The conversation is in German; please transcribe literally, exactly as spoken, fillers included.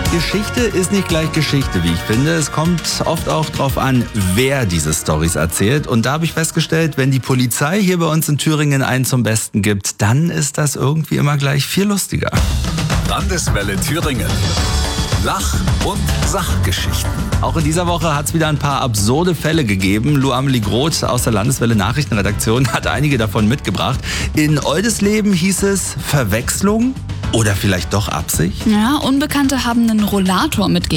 Geschichte ist nicht gleich Geschichte, wie ich finde. Es kommt oft auch drauf an, wer diese Storys erzählt. Und da habe ich festgestellt, wenn die Polizei hier bei uns in Thüringen einen zum Besten gibt, dann ist das irgendwie immer gleich viel lustiger. Landeswelle Thüringen. Lach- und Sachgeschichten. Auch in dieser Woche hat es wieder ein paar absurde Fälle gegeben. Lou Amelie Groth aus der Landeswelle Nachrichtenredaktion hat einige davon mitgebracht. In Oldesleben hieß es Verwechslung oder vielleicht doch Absicht. Ja, Unbekannte haben einen Rollator mitgegeben.